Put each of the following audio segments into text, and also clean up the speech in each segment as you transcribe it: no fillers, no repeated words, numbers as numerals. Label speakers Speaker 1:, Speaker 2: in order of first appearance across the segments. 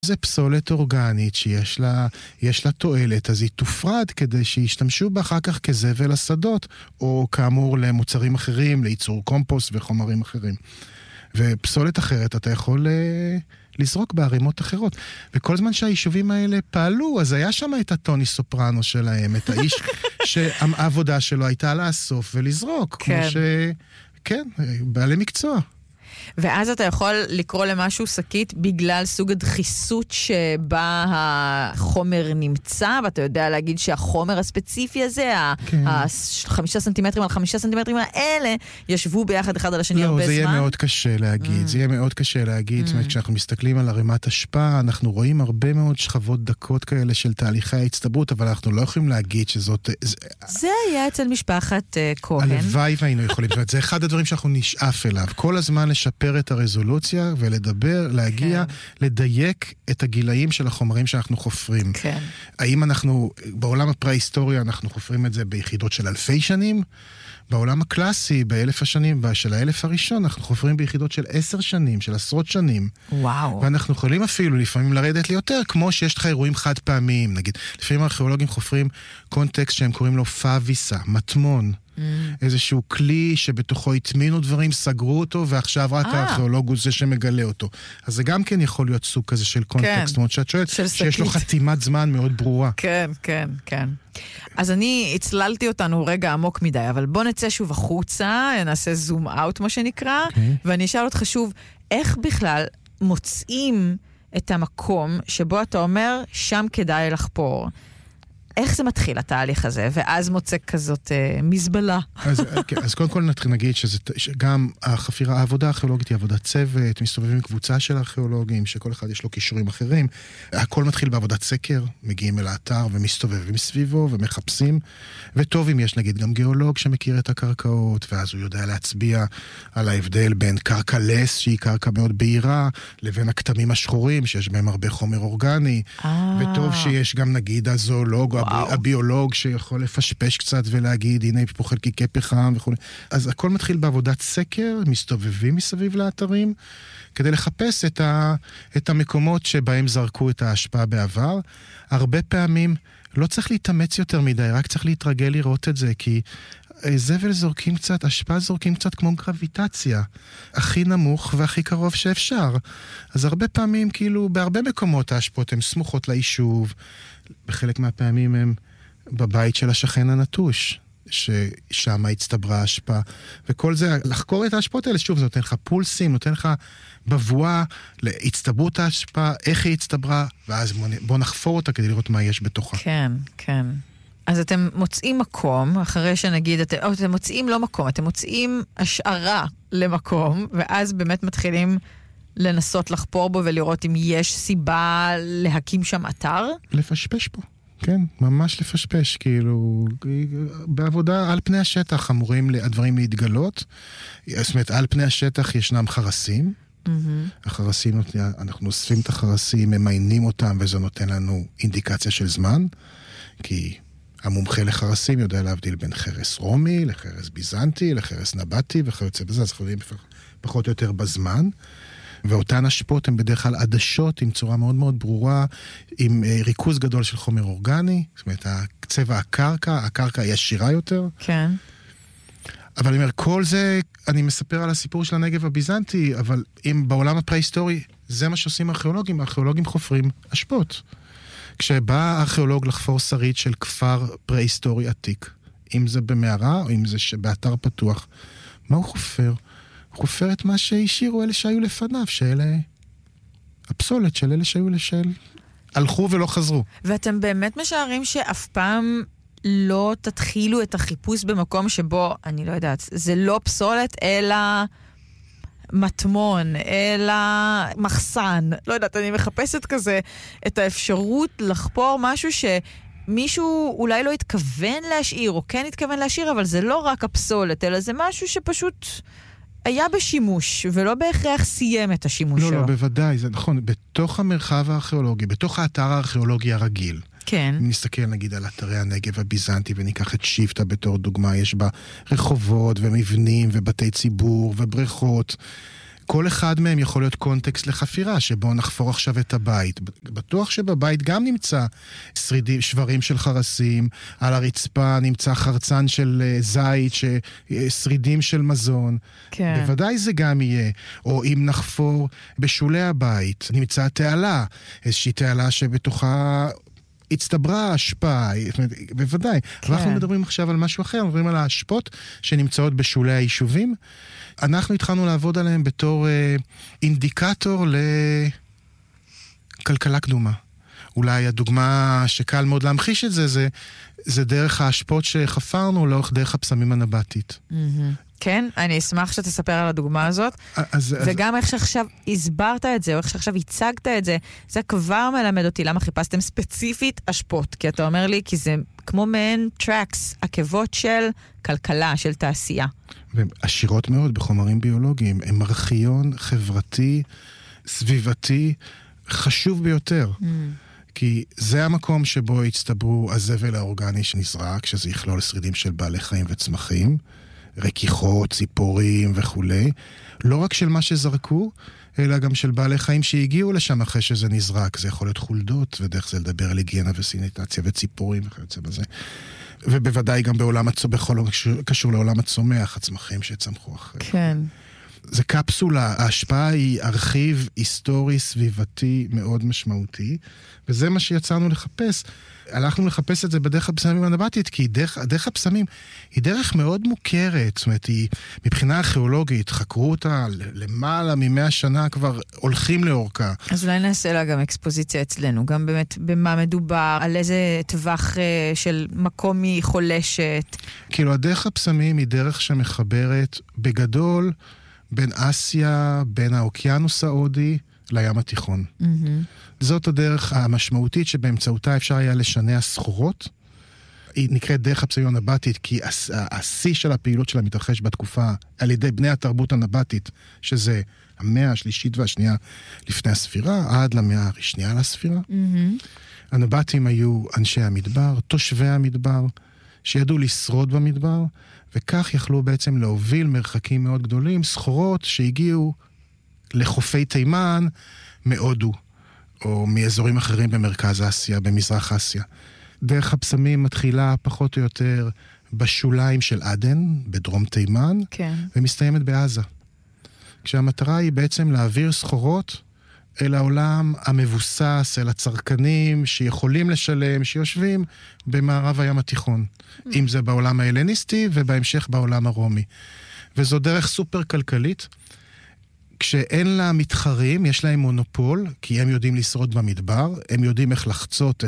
Speaker 1: זה פסולת אורגנית שיש לה תועלת, אז היא תופרד כדי שישתמשו בה אחר כך כזבל לשדות, או כאמור למוצרים אחרים, לייצור קומפוסט וחומרים אחרים. ופסולת אחרת אתה יכול לזרוק בערימות אחרות. וכל זמן שהיישובים האלה פעלו, אז היה שם את הטוני סופרנו שלהם, את האיש שהעבודה שלו הייתה לאסוף ולזרוק.
Speaker 2: כן.
Speaker 1: כן, בעלי מקצוע.
Speaker 2: ואז אתה יכול לקרוא למשהו שקית בגלל סוג הדחיסות שבה החומר נמצא, ואתה יודע להגיד שהחומר הספציפי הזה,
Speaker 1: כן.
Speaker 2: 5 סנטימטרים על 5 סנטימטרים האלה, ישבו ביחד אחד על השני הרבה זמן.
Speaker 1: לא, זה יהיה מאוד קשה להגיד. זה יהיה מאוד קשה להגיד. זאת אומרת, כשאנחנו מסתכלים על ערימת השפעה, אנחנו רואים הרבה מאוד שכבות דקות כאלה של תהליכי ההצטברות, אבל אנחנו לא יכולים להגיד שזאת...
Speaker 2: זה היה אצל משפחת כהן.
Speaker 1: הלוואי והיינו יכולים. זאת אומרת, זה אחד הדברים שאנחנו נשאף אליו. כל הזמן לשפר את הרזולוציה ולדבר, להגיע, לדייק את הגילאים של החומרים שאנחנו חופרים.
Speaker 2: כן.
Speaker 1: האם אנחנו, בעולם הפרה-היסטוריה אנחנו חופרים את זה ביחידות של אלפי שנים? בעולם הקלאסי, באלף השנים, של האלף הראשון, אנחנו חופרים ביחידות של 10 שנים, של עשרות שנים.
Speaker 2: וואו.
Speaker 1: ואנחנו יכולים אפילו לפעמים לרדת ליותר, כמו שיש לך אירועים חד פעמיים, נגיד. לפעמים הארכיאולוגים חופרים קונטקסט שהם קוראים לו פאביסה, מטמון. איזשהו כלי שבתוכו התמינו דברים, סגרו אותו, ועכשיו רק הארכיאולוג הוא זה שמגלה אותו. אז זה גם כן יכול להיות סוג כזה של קונטקסט. זאת אומרת שאת שואלת, שיש לו חתימת זמן מאוד ברורה.
Speaker 2: כן, כן, כן. אז אני הצללתי אותנו רגע עמוק מדי, אבל בוא נצא שוב החוצה, נעשה זום אאוט מה שנקרא, ואני אשאל אותך שוב, איך בכלל מוצאים את המקום שבו אתה אומר, שם כדאי לחפור? איך זה מתחיל, התהליך הזה? ואז מוצא כזאת מזבלה.
Speaker 1: אז קודם כל נגיד שגם החפירה, העבודה הארכיאולוגית היא עבודת צוות, מסתובבים עם קבוצה של ארכיאולוגים, שכל אחד יש לו קישורים אחרים. הכל מתחיל בעבודת סקר, מגיעים אל האתר ומסתובבים סביבו ומחפשים. וטוב אם יש נגיד גם גיאולוג שמכיר את הקרקעות, ואז הוא יודע להצביע על ההבדל בין קרקע לס, שהיא קרקע מאוד בהירה, לבין הכתמים השחורים, שיש בהם הרבה חומר אורגני. וטוב שיש גם נגיד הזואולוג, הביולוג שיכול לפשפש קצת ולהגיד, הנה פה חלקיקי פחם וכו'. אז הכל מתחיל בעבודת סקר, מסתובבים מסביב לאתרים, כדי לחפש את המקומות שבהם זרקו את ההשפעה בעבר. הרבה פעמים לא צריך להתאמץ יותר מדי, רק צריך להתרגל לראות את זה, כי זבל זורקים קצת, השפעה זורקים קצת כמו גרביטציה. הכי נמוך והכי קרוב שאפשר. אז הרבה פעמים, כאילו, בהרבה מקומות ההשפעות הן סמוכות ליישוב, בחלק מהפעמים הם בבית של השכן הנטוש, ששם הצטברה ההשפעה. וכל זה, לחקור את ההשפעות האלה, שוב, זה נותן לך פולסים, נותן לך בבואה להצטברות ההשפעה, איך היא הצטברה, ואז בוא נחפור אותה כדי לראות מה יש בתוכה.
Speaker 2: כן, כן. אז אתם מוצאים מקום, אחרי שנגיד, אתם מוצאים לא מקום, אתם מוצאים השערה למקום, ואז באמת מתחילים לנסות לחפור בו ולראות אם יש סיבה להקים שם אתר?
Speaker 1: לפשפש פה, כן, ממש לפשפש, כאילו, בעבודה על פני השטח אמורים הדברים להתגלות, זאת אומרת, על פני השטח ישנם חרסים, החרסים, אנחנו אוספים את החרסים, ממיינים אותם, וזה נותן לנו אינדיקציה של זמן, כי המומחה לחרסים יודע להבדיל בין חרס רומי, לחרס ביזנטי, לחרס נבטי, וכיוצא בזה, אז אנחנו יודעים פחות או יותר בזמן, ואותן השפעות הן בדרך כלל עדשות עם צורה מאוד מאוד ברורה, עם ריכוז גדול של חומר אורגני, זאת אומרת, צבע הקרקע היא עשירה יותר.
Speaker 2: כן.
Speaker 1: אבל אני אומר, כל זה, אני מספר על הסיפור של הנגב הביזנטי, אבל אם בעולם הפרה-היסטורי, זה מה שעושים הארכיאולוגים, הארכיאולוגים חופרים השפעות. כשבא הארכיאולוג לחפור שריד של כפר פרה-היסטורי עתיק, אם זה במערה או אם זה באתר פתוח, מה הוא חופר? הוא חופר את מה שהשאירו אלה שהיו לפניו, שאלה הפסולת של אלה שהיו הלכו ולא חזרו.
Speaker 2: ואתם באמת משערים שאף פעם לא תתחילו את החיפוש במקום שבו, אני לא יודעת, זה לא פסולת, אלא מטמון, אלא מחסן. לא יודעת, אני מחפשת כזה את האפשרות לחפור משהו שמישהו אולי לא התכוון להשאיר, או כן התכוון להשאיר, אבל זה לא רק הפסולת, אלא זה משהו שפשוט היה בשימוש, ולא בהכרח סיים את השימוש שלו.
Speaker 1: לא, בוודאי, זה נכון. בתוך המרחב הארכיאולוגי, בתוך האתר הארכיאולוגי הרגיל,
Speaker 2: כן.
Speaker 1: אם נסתכל נגיד על אתרי הנגב הביזנטי וניקח את שיפטה בתור דוגמה, יש בה רחובות ומבנים ובתי ציבור ובריכות. כל אחד מהם יכול להיות קונטקסט לחפירה, שבו נחפור עכשיו את הבית. בטוח שבבית גם נמצא שברים של חרסים, על הרצפה נמצא חרצן של זית, שרידים של מזון.
Speaker 2: כן.
Speaker 1: בוודאי זה גם יהיה. או אם נחפור בשולי הבית, נמצא תעלה, איזושהי תעלה שבתוכה הצטברה השפעה, בוודאי. כן. אנחנו מדברים עכשיו על משהו אחר, מדברים על ההשפעות שנמצאות בשולי היישובים. אנחנו התחלנו לעבוד עליהם בתור אינדיקטור לכלכלה קדומה. אולי הדוגמה שקל מאוד להמחיש את זה דרך ההשפעות שחפרנו לאורך דרך הפסמים הנבטית.
Speaker 2: כן, אני אשמח שתספר על הדוגמה הזאת. וגם איך שעכשיו הסברת את זה, או איך שעכשיו הצגת את זה, זה כבר מלמד אותי למה חיפשתם ספציפית השפעות. כי אתה אומר לי, כי זה כמו מעין טרקס, עקבות של כלכלה, של תעשייה.
Speaker 1: והן עשירות מאוד בחומרים ביולוגיים. הם ארכיון חברתי, סביבתי, חשוב ביותר. כי זה המקום שבו הצטברו הזבל האורגני שנזרק, שזה יכלול שרידים של בעלי חיים וצמחים, רכיכות, ציפורים וכו'. לא רק של מה שזרקו, אלא גם של בעלי חיים שהגיעו לשם אחרי שזה נזרק. זה יכול להיות חולדות, ודרך זה לדבר על היגיינה וסיניטציה וציפורים וכיוצא בזה. ובוודאי גם בעולם בכל קשור לעולם הצומח, הצמחים שצמחו אחרי.
Speaker 2: כן.
Speaker 1: זה קפסולה, ההשפעה היא ארכיב היסטורי סביבתי מאוד משמעותי, וזה מה שיצאנו לחפש. הלכנו לחפש את זה בדרך הפסמים הנבטית, כי דרך הפסמים היא דרך מאוד מוכרת, זאת אומרת, היא מבחינה ארכיאולוגית, חקרו אותה למעלה מ100 שנה, כבר הולכים לאורכה.
Speaker 2: אז אולי נעשה לה גם אקספוזיציה אצלנו, גם באמת במה מדובר, על איזה טווח של מקום היא חולשת. כאילו,
Speaker 1: הדרך הפסמים היא דרך שמחברת בגדול בין אסיה, בין האוקיינוס ההודי, לים התיכון. זאת הדרך המשמעותית שבאמצעותה אפשר היה לשנע סחורות. היא נקראת דרך הפסמים הנבטית, כי השיא של הפעילות שלה מתרחש בתקופה על ידי בני התרבות הנבטית, שזה המאה השלישית והשנייה לפני הספירה, עד למאה השנייה לספירה. הנבטים היו אנשי המדבר, תושבי המדבר, שידעו לשרוד במדבר, וכך יכלו בעצם להוביל מרחקים מאוד גדולים, סחורות שהגיעו לחופי תימן מהודו, או מאזורים אחרים במרכז אסיה, במזרח אסיה. דרך הפסמים מתחילה פחות או יותר בשוליים של עדן, בדרום תימן,
Speaker 2: כן.
Speaker 1: ומסתיימת בעזה. כשהמטרה היא בעצם להעביר סחורות אל העולם המבוסס, אל הצרכנים שיכולים לשלם, שיושבים במערב הים התיכון. אם זה בעולם ההלניסטי ובהמשך בעולם הרומי. וזו דרך סופר כלכלית. כשאין לה מתחרים, יש להם מונופול, כי הם יודעים לשרוד במדבר, הם יודעים איך לחצות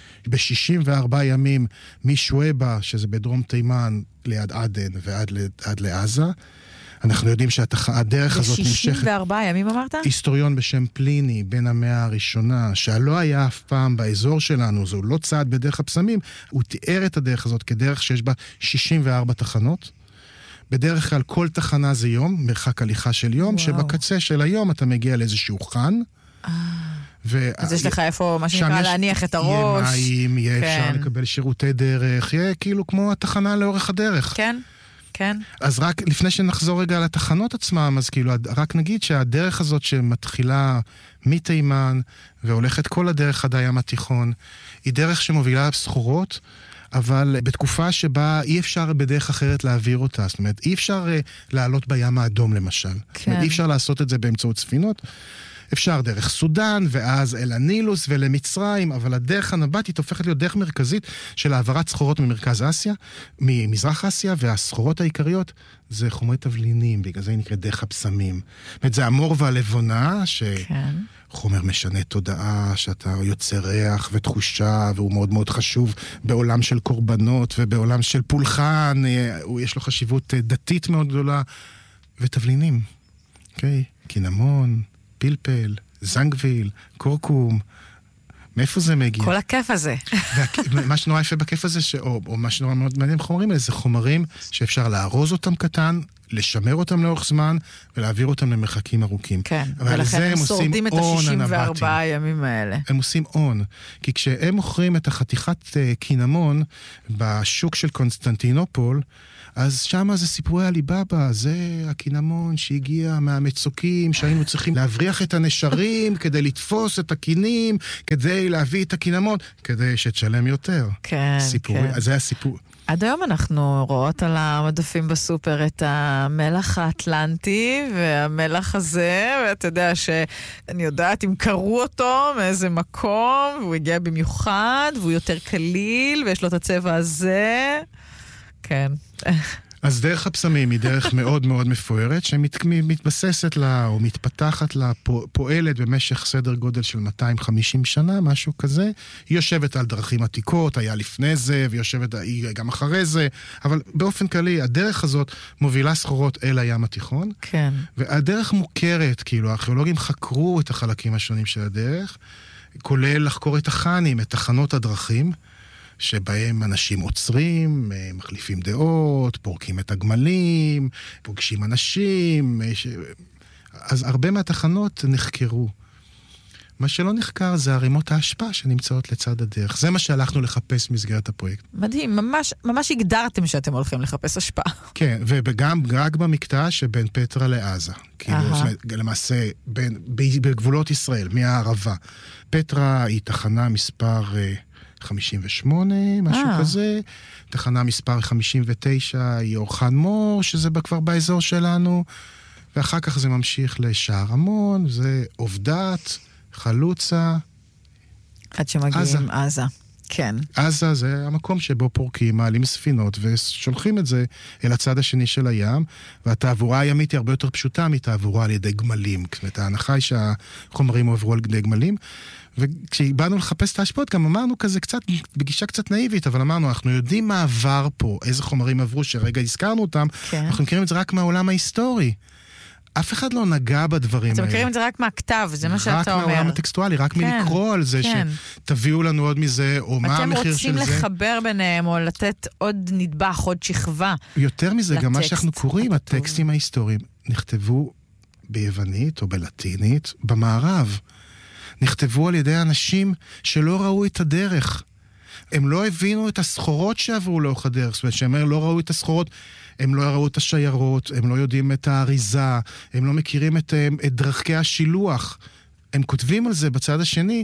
Speaker 1: ב-64 ימים משוויבה, שזה בדרום תימן, ליד עדן ועד לעזה. אנחנו יודעים שהדרך הזאת נמשכת.
Speaker 2: ב-64 ימים אמרת?
Speaker 1: היסטוריון בשם פליני, בין המאה הראשונה, שלא היה אף פעם באזור שלנו, זו לא צעד בדרך הפסמים, הוא תיאר את הדרך הזאת כדרך שיש בה 64 תחנות. בדרך כלל כל תחנה זה יום, מרחק הליכה של יום, שבקצה של היום אתה מגיע לאיזשהו חן.
Speaker 2: אז יש לך איפה, מה שנקרא, להניח את הראש.
Speaker 1: יהיה מים, יהיה אפשר לקבל שירותי דרך, יהיה כאילו כמו התחנה לאורך הדרך.
Speaker 2: כן, כן.
Speaker 1: אז רק לפני שנחזור רגע לתחנות עצמם, אז כאילו רק נגיד שהדרך הזאת שמתחילה מתימן והולכת כל הדרך עד הים התיכון, היא דרך שמובילה סחורות, אבל בתקופה שבה אי אפשר בדרך אחרת להעביר אותה. זאת אומרת, אי אפשר לעלות בים האדום למשל. כן. זאת אומרת, אי אפשר לעשות את זה באמצעות ספינות. אפשר דרך סודן, ואז אל הנילוס ולמצרים, אבל הדרך הנבטית הופכת להיות דרך מרכזית של העברת סחורות ממרכז אסיה, ממזרח אסיה, והסחורות העיקריות זה חומרי תבלינים, בגלל זה היא נקראת דרך הפסמים. זאת אומרת, זה המור והלבונה, חומר משנה תודעה, שאתה יוצר ריח ותחושה, והוא מאוד מאוד חשוב בעולם של קורבנות ובעולם של פולחן, יש לו חשיבות דתית מאוד גדולה, ותבלינים, אוקיי? קינמון, פלפל, זנגוויל, קורקום, מאיפה זה מגיע?
Speaker 2: כל הכיף הזה.
Speaker 1: מה שנורא יפה בכיף הזה, או מה שנורא מאוד מעניין בחומרים האלה, זה חומרים שאפשר לארוז אותם קטן, לשמר אותם לאורך זמן, ולהעביר אותם למרחקים ארוכים.
Speaker 2: כן, ולכן הם שורדים את ה-64 הימים האלה.
Speaker 1: הם עושים און, כי כשהם מוכרים את החתיכת קינמון בשוק של קונסטנטינופול, אז שם זה סיפורי הליבאבא, זה הקינמון שהגיע מהמצוקים, שהיינו צריכים להבריח את הנשרים כדי לתפוס את הקינים, כדי להביא את הקינמון, כדי שתשלם יותר.
Speaker 2: כן,
Speaker 1: סיפורי,
Speaker 2: כן.
Speaker 1: אז זה הסיפור.
Speaker 2: עד היום אנחנו רואות על המדפים בסופר את המלח האטלנטי, והמלח הזה, ואתה יודע שאני יודעת אם קראו אותו מאיזה מקום, והוא הגיע במיוחד, והוא יותר קליל, ויש לו את הצבע הזה. כן.
Speaker 1: אז דרך הפסמים היא דרך מאוד מאוד מפוארת, שמתבססת לה, או מתפתחת לה, פועלת במשך סדר גודל של 250 שנה, משהו כזה. היא יושבת על דרכים עתיקות, היה לפני זה, היא גם אחרי זה, אבל באופן כללי, הדרך הזאת מובילה סחורות אל הים התיכון.
Speaker 2: כן.
Speaker 1: והדרך מוכרת, כאילו, הארכיאולוגים חקרו את החלקים השונים של הדרך, כולל לחקור את החנים, את תחנות הדרכים, שבהם אנשים עוצרים, מחליפים דעות, פורקים את הגמלים, פוגשים אנשים. אז הרבה מהתחנות נחקרו. מה שלא נחקר זה ערימות ההשפעה שנמצאות לצד הדרך. זה מה שהלכנו לחפש במסגרת הפרויקט.
Speaker 2: מדהים, ממש הגדרתם שאתם הולכים לחפש השפעה.
Speaker 1: כן, וגם רק במקטע שבין פטרה לעזה. כאילו, למעשה, בגבולות ישראל, מהערבה. פטרה היא תחנה מספר 58, משהו כזה. תחנה מספר 59 היא אורחן מור, שזה כבר באזור שלנו. ואחר כך זה ממשיך לשער המון, זה עובדת, חלוצה.
Speaker 2: עד שמגיעים עזה. כן.
Speaker 1: עזה זה המקום שבו פורקים, מעלים ספינות ושולחים את זה אל הצד השני של הים, והתעבורה הימית היא הרבה יותר פשוטה מתעבורה על ידי גמלים. זאת אומרת, ההנחה היא שהחומרים עוברו על ידי גמלים, וכשבאנו לחפש את ההשפעות, גם אמרנו כזה קצת, בגישה קצת נאיבית, אבל אמרנו, אנחנו יודעים מה עבר פה, איזה חומרים עברו, שרגע הזכרנו אותם, כן. אנחנו מכירים את זה רק מהעולם ההיסטורי. אף אחד לא נגע בדברים האלה.
Speaker 2: אתם מכירים את זה רק מהכתב, זה מה שאתה אומר.
Speaker 1: רק מהעולם הטקסטואלי, רק מלקרוא על זה, שתביאו לנו עוד מזה, או מה המחיר של זה.
Speaker 2: אתם רוצים לחבר ביניהם, או לתת עוד נדבך, עוד שכבה.
Speaker 1: יותר מזה, גם מה שאנחנו קוראים, הטקסטים ההיסטוריים, נכתבו ביוונית או בלטינית, במערב. נכתבו על ידי אנשים שלא ראו את הדרך. הם לא הבינו את הסחורות שעברו לאורך הדרך. זאת אומרת, שהם לא ראו את הסחורות, הם לא ראו את השיירות, הם לא יודעים את האריזה, הם לא מכירים את דרכי השילוח. הם כותבים על זה בצד השני,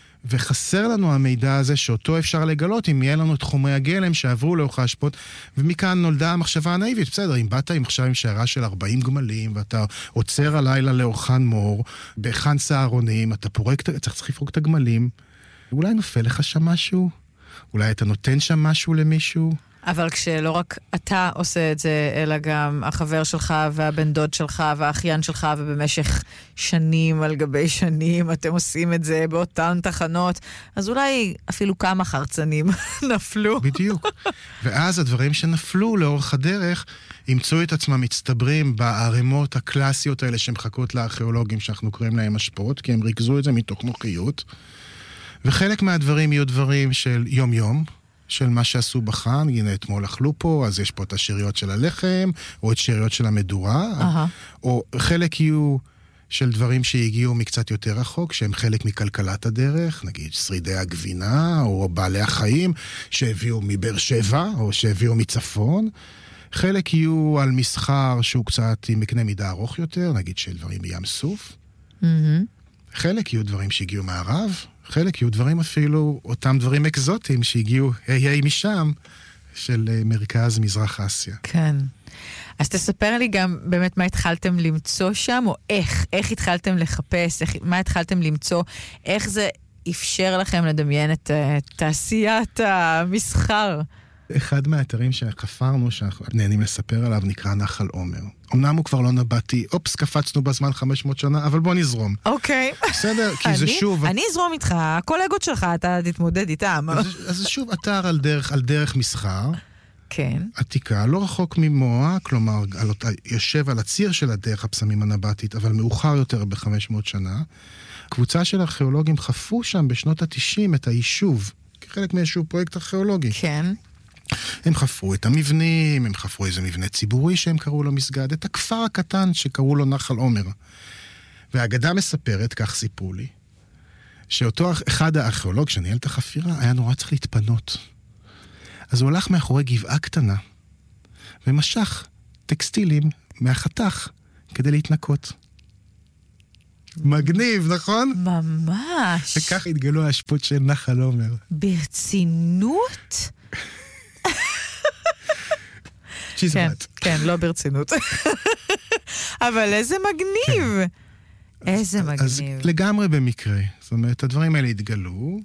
Speaker 1: וחסר לנו המידע הזה שאותו אפשר לגלות אם יהיה לנו את חומרי הגלם שעברו לאורך ההשפעות, ומכאן נולדה המחשבה הנאיבית. בסדר, אם באת עכשיו עם שיירה של 40 גמלים, ואתה עוצר הלילה לאורחן מור, בהכן סערונים, אתה צריך לפרוק את הגמלים, אולי נופל לך שם משהו? אולי אתה נותן שם משהו למישהו?
Speaker 2: אבל כשלא רק אתה עושה את זה, אלא גם החבר שלך והבן דוד שלך והאחיין שלך, ובמשך שנים על גבי שנים אתם עושים את זה באותן תחנות, אז אולי אפילו כמה חרצנים נפלו.
Speaker 1: בדיוק. ואז הדברים שנפלו לאורך הדרך, ימצאו את עצמם מצטברים בערימות הקלאסיות האלה שמחכות לארכיאולוגים שאנחנו קוראים להם השפעות, כי הם ריכזו את זה מתוך נוחיות. וחלק מהדברים יהיו דברים של יום-יום, של מה שעשו בחן, הנה אתמול אכלו פה, אז יש פה את השאריות של הלחם, או את שאריות של המדורה, או חלק יהיו של דברים שהגיעו מקצת יותר רחוק, שהם חלק מכלכלת הדרך, נגיד שרידי הגבינה, או בעלי החיים, שהביאו מבאר שבע, או שהביאו מצפון. חלק יהיו על מסחר שהוא קצת עם מקנה מידה ארוך יותר, נגיד של דברים מים סוף. חלק יהיו דברים שהגיעו מערב, חלק יהיו דברים אפילו, אותם דברים אקזוטיים שהגיעו משם, של מרכז מזרח אסיה.
Speaker 2: כן. אז תספר לי גם באמת מה התחלתם למצוא שם, או איך התחלתם לחפש, מה התחלתם למצוא, איך זה אפשר לכם לדמיין את תעשיית המסחר.
Speaker 1: אחד מהאתרים שחפרנו, שאנחנו נהנים לספר עליו, נקרא נחל עומר. אמנם הוא כבר לא נבטי, אופס, קפצנו בזמן 500 שנה, אבל בוא נזרום.
Speaker 2: אוקיי.
Speaker 1: בסדר, כי זה שוב...
Speaker 2: אני אזרום איתך, הקולגות שלך, אתה תתמודד איתם.
Speaker 1: אז זה שוב אתר על דרך מסחר.
Speaker 2: כן.
Speaker 1: עתיקה, לא רחוק ממועה, כלומר, יושב על הציר של הדרך הפסמים הנבטית, אבל מאוחר יותר ב-500 שנה. קבוצה של ארכיאולוגים חפרו שם בשנות ה-90 את היישוב, כחלק מאיזשהו פרויקט ארכיאולוגי.
Speaker 2: כן.
Speaker 1: הם חפרו את המבנים, הם חפרו איזה מבנה ציבורי שהם קראו לו מסגד, את הכפר הקטן שקראו לו נחל עומר. והאגדה מספרת, כך סיפרו לי, שאותו אחד הארכיאולוג שניהל את החפירה היה נורא צריך להתפנות. אז הוא הלך מאחורי גבעה קטנה, ומשך טקסטילים מהחתך כדי להתנקות. מגניב, נכון?
Speaker 2: ממש.
Speaker 1: וכך התגלו ההשפעות של נחל עומר.
Speaker 2: ברצינות? כן, לא ברצינות. אבל איזה מגניב. איזה מגניב.
Speaker 1: אז לגמרי במקרה. זאת אומרת, הדברים האלה התגלו,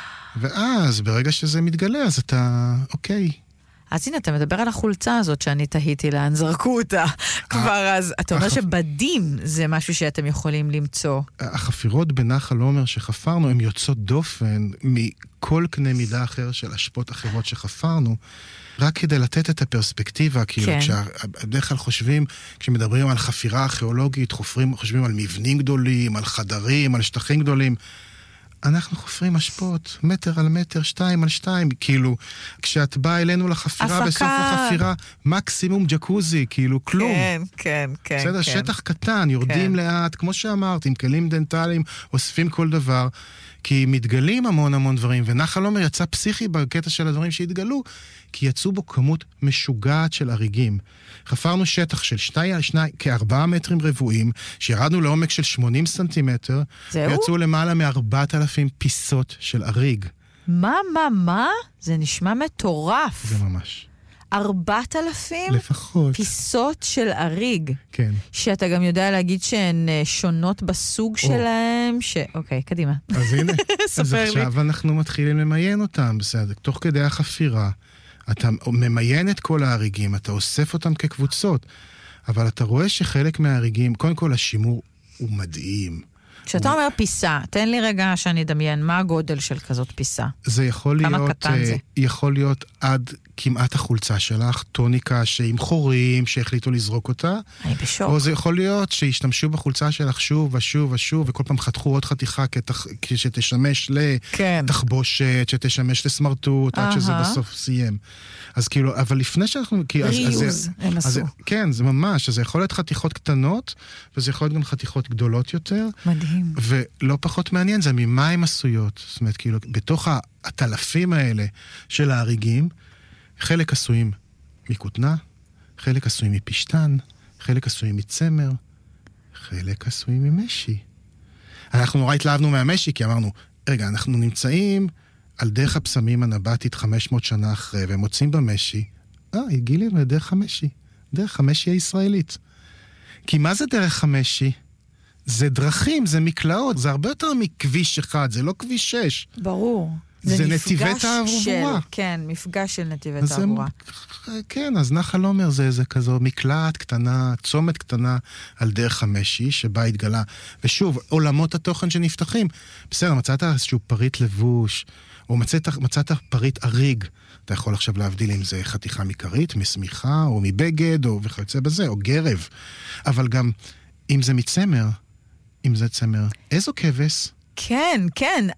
Speaker 1: ואז ברגע שזה מתגלה, אז אתה, אוקיי.
Speaker 2: אז הנה, אתה מדבר על החולצה הזאת שאני תהיתי לאן זרקו אותה. כבר אז, אתה אומר שבדים זה משהו שאתם יכולים למצוא.
Speaker 1: החפירות בנחל עומר שחפרנו, הן יוצאות דופן מכל קנה מידה אחר של השפעות אחרות שחפרנו, רק כדי לתת את הפרספקטיבה, כאילו, בדרך כלל חושבים, כשמדברים על חפירה ארכיאולוגית, חושבים על מבנים גדולים, על חדרים, על שטחים גדולים, אנחנו חופרים השפעות, מטר על מטר, 2 על 2, כאילו, כשאת באה אלינו לחפירה, בסוף החפירה, מקסימום ג'קוזי, כאילו, כלום.
Speaker 2: כן.
Speaker 1: בסדר, שטח קטן, יורדים לאט, כמו שאמרת, עם כלים דנטליים, אוספים כל דבר, כי מתגלים המון דברים, ונחל עומר יצא פסיכי בקטע של הדברים שהתגלו, כי יצאו בו כמות משוגעת של אריגים. חפרנו שטח של 4 מטרים רבועים, שירדנו לעומק של 80 סנטימטר, ויצאו למעלה מ4,000 פיסות של אריג.
Speaker 2: מה? זה נשמע מטורף.
Speaker 1: זה ממש.
Speaker 2: 4,000?
Speaker 1: לפחות.
Speaker 2: פיסות של אריג.
Speaker 1: כן.
Speaker 2: שאתה גם יודע להגיד שהן שונות בסוג שלהם, אוקיי, קדימה.
Speaker 1: אז הנה.
Speaker 2: ספר לי.
Speaker 1: אז עכשיו אנחנו מתחילים למיין אותם, בסדר. תוך כדי החפירה, אתה ממיין את כל האריגים, אתה אוסף אותם כקבוצות, אבל אתה רואה שחלק מהאריגים, קודם כל השימור הוא מדהים.
Speaker 2: כשאתה אומר פיסה, תן לי רגע שאני אדמיין, מה הגודל של כזאת פיסה?
Speaker 1: זה יכול להיות,
Speaker 2: כמה קטן זה?
Speaker 1: יכול להיות עד כמעט החולצה שלך, טוניקה עם חורים שהחליטו לזרוק אותה.
Speaker 2: אני בשוק.
Speaker 1: או זה יכול להיות שהשתמשו בחולצה שלך שוב ושוב ושוב, וכל פעם חתכו עוד חתיכה שתשמש לתחבושת, שתשמש לסמרטוט, עד שזה בסוף סיים. אז כאילו, אבל לפני שאנחנו...
Speaker 2: ריוז, הם עשו.
Speaker 1: כן, זה ממש, אז זה יכול להיות חתיכות קטנות, וזה יכול להיות גם חתיכות גדולות יותר.
Speaker 2: מדהים.
Speaker 1: ולא פחות מעניין, זה ממה הן עשויות. זאת אומרת, כאילו, בתוך הטלפים האלה של האריגים, חלק עשויים מכותנה, חלק עשויים מפשטן, חלק עשויים מצמר, חלק עשויים ממשי. אנחנו נורא התלהבנו מהמשי, כי אמרנו, רגע, אנחנו נמצאים על דרך הפסמים הנבטית 500 שנה אחרי, והם מוצאים במשי, הגילים לדרך המשי, דרך המשי הישראלית. כי מה זה דרך המשי? זה דרכים, זה מקלעות, זה הרבה יותר מכביש אחד, זה לא כביש 6.
Speaker 2: ברור.
Speaker 1: זה נתיבי תעבורה.
Speaker 2: כן, מפגש של נתיבי תעבורה.
Speaker 1: כן, אז נחל עומר זה כזו מקלעת קטנה, צומת קטנה על דרך המשי, שבה התגלה. ושוב, עולמות התוכן שנפתחים. בסדר, מצאת איזשהו פריט לבוש, או מצאת פריט אריג. אתה יכול עכשיו להבדיל אם זה חתיכה מקרית, מסמיכה, או מבגד, או וכיוצא בזה, או גרב. אבל גם, אם זה מצמר, אם זה צמר, איזו כבש?
Speaker 2: כן.